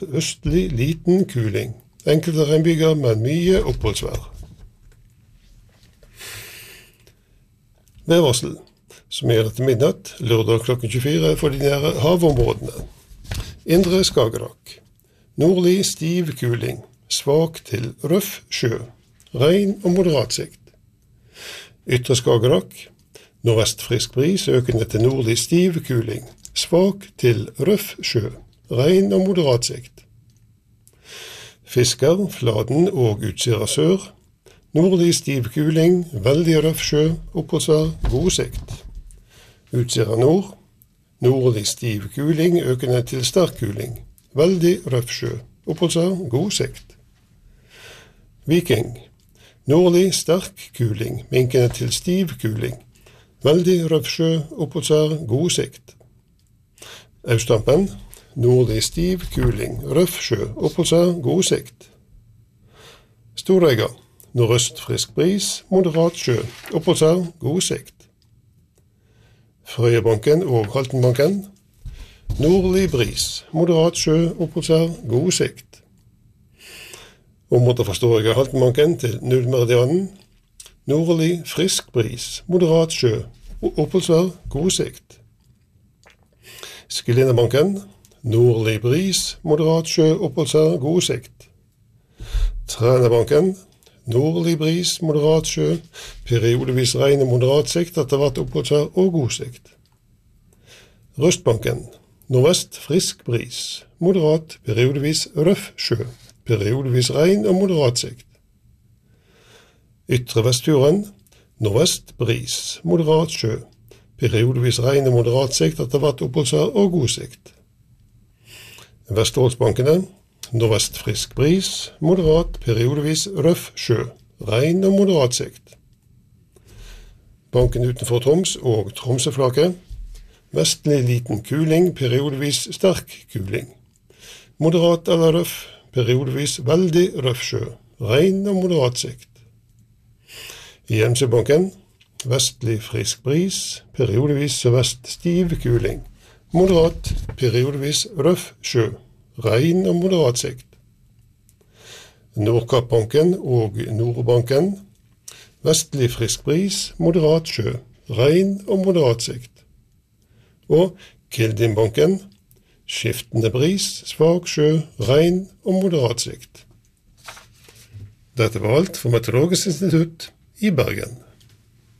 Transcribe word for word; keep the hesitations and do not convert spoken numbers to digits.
østlig liten kuling. Enkelte regnbyger, men mye oppholdsvær. Værvarsel, som gjelder til midnatt, lørdag klokken tjuefire for de nære havområdene. Indre Skagerrak. Nordlig stiv kuling, svak til røff sjø. Regn og moderat sikt. Ytre Skagerrak. Nordvest frisk bris, økende til nordlig stiv kuling. Svak til røff sjø. Regn og moderat sikt. Fisker, Fladen og Utsira sør. Nordlig stiv kuling, veldig røff sjø, oppholdsvær, god sikt. Utsira nord. Nordlig stiv kuling, økende til sterk kuling. Veldig røff sjø, oppholdsvær, god sikt. Viking. Nordlig sterk kuling, minkende til stiv kuling. Veldig røff sjø, oppholdsvær, god sikt. Austrampen. Nordlig stiv kuling, røff sjø, oppholdsvær, god sikt. Storeiga. Nordøst frisk bris, moderat sjø, oppholdsvær, god sikt. Frøyebanken og Haltenbanken. Nordlig bris, moderat sjø, oppholdsvær, god sikt. Området fra Storeiga Haltenbanken til nullmeridianen. Nordlig frisk bris, moderat sjø, oppholdsvær, god sikt. Skillenebanken. Nordlig bris, moderat sjø, oppholdsvær, god sikt. Trænebanken. Nordlig bris, moderat sjø, periodevis regn og moderat sikt, etter hvert oppholdsvær og god sikt. Røstbanken. Nordvest frisk bris, moderat, periodevis røff sjø, periodevis regn og moderat sikt. Ytre Vestfjorden. Nordvest bris, moderat sjø, periodevis regn og moderat sikt, etter hvert oppholdsvær og god sikt. Vestfoldsbankene. Nordvest frisk bris, moderat, periodevis røff sjø, regn og moderat sikt. Banken utenfor Troms og Tromsøflaket. Vestlig liten kuling, periodevis sterk kuling. Moderat eller røff, periodevis veldig røff sjø, regn og moderat sikt. I Gjemsøbanken. Vestlig frisk bris, periodevis sørvest stiv kuling. Moderat, periodevis røff sjø. Regn og moderat sikt. Nordkappbanken og Nordbanken. Vestlig frisk bris, moderat sjø, regn og moderat sikt. Og Kildimbanken. Skiftende bris, svak sjø, regn og moderat sikt. Dette var alt for Meteorologisk institutt i Bergen.